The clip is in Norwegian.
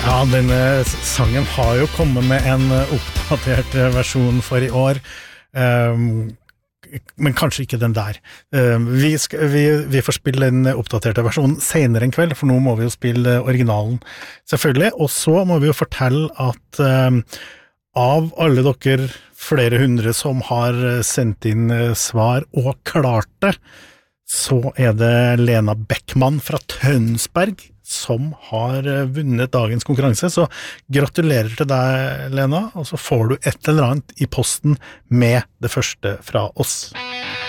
Ja, denne sangen har jo kommet med en oppdatert versjon for i år, men kanskje ikke den der. Vi får spille den oppdaterte versjonen senere en kveld, for nå må vi jo spille originalen, selvfølgelig, og så må vi jo fortelle at av alle dere flere hundre som har sendt inn svar og klart det, så det Lena Beckmann fra Tønsberg som har vunnet dagens konkurranse, så gratulerer til deg, Lena, og så får du et eller annet i posten med det første fra oss.